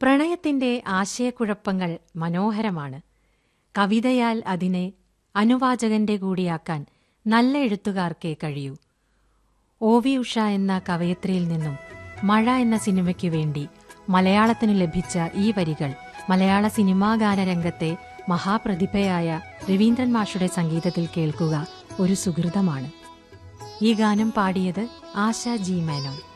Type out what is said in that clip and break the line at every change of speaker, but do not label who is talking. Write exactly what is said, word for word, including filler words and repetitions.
പ്രണയത്തിന്റെ ആശയക്കുഴപ്പങ്ങൾ മനോഹരമാണ്. കവിതയാൽ അതിനെ അനുവാചകന്റെ കൂടിയാക്കാൻ നല്ല എഴുത്തുകാർക്കേ കഴിയൂ. ഒ വി ഉഷ എന്ന കവയത്രിയിൽ നിന്നും മഴ എന്ന സിനിമയ്ക്കു വേണ്ടി മലയാളത്തിനു ലഭിച്ച ഈ വരികൾ മലയാള സിനിമാഗാനരംഗത്തെ മഹാപ്രതിഭയായ രവീന്ദ്രൻ മാഷുടെ സംഗീതത്തിൽ കേൾക്കുക ഒരു സുഹൃതമാണ്. ഈ ഗാനം പാടിയത് ആശ ജി മേനോൻ.